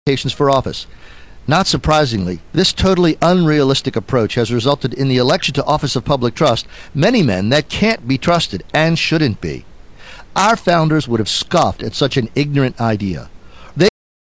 qualifications for office. Not surprisingly, this totally unrealistic approach has resulted in the election to office of public trust many men that can't be trusted and shouldn't be. Our founders would have scoffed at such an ignorant idea.